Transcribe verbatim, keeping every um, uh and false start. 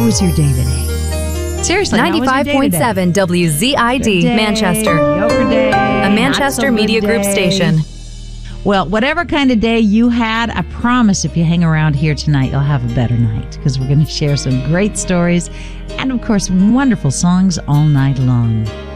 was your day today? Seriously, ninety-five point seven W Z I D, Good day, Manchester. mediocre day, A Manchester not so good Media Group day. station. Well, whatever kind of day you had, I promise if you hang around here tonight, you'll have a better night because we're going to share some great stories and, of course, wonderful songs all night long.